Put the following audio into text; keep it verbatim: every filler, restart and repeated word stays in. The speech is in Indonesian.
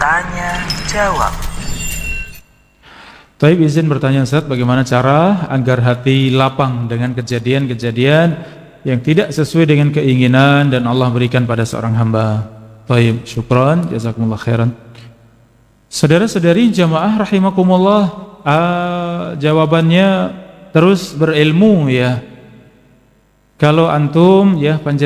Tanya jawab. Taib, izin bertanya Ustaz, bagaimana cara agar hati lapang dengan kejadian-kejadian yang tidak sesuai dengan keinginan dan Allah berikan pada seorang hamba? Taib, syukran, jazakumullah khairan. Saudara-saudari jamaah rahimakumullah, uh, jawabannya terus berilmu ya. Kalau antum ya panjenengan